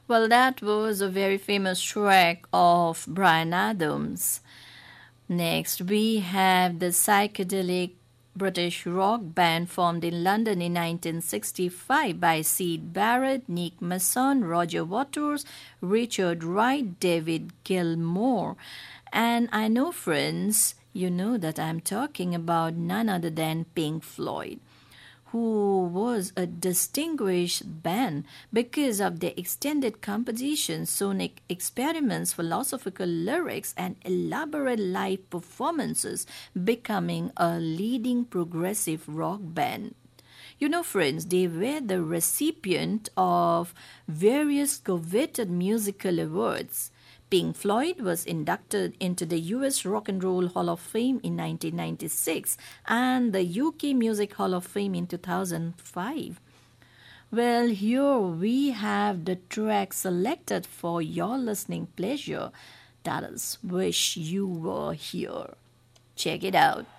Well, that was a very famous track of Brian Adams. Next, we have the psychedelic British rock band formed in London in 1965 by Syd Barrett, Nick Mason, Roger Waters, Richard Wright, David Gilmour. And I know, friends, you know that I'm talking about none other than Pink Floyd, who was a distinguished band because of their extended composition, sonic experiments, philosophical lyrics, and elaborate live performances, becoming a leading progressive rock band. You know, friends, they were the recipient of various coveted musical awards. Pink Floyd was inducted into the US Rock and Roll Hall of Fame in 1996 and the UK Music Hall of Fame in 2005. Well, here we have the track selected for your listening pleasure. That is Wish You Were Here. Check it out.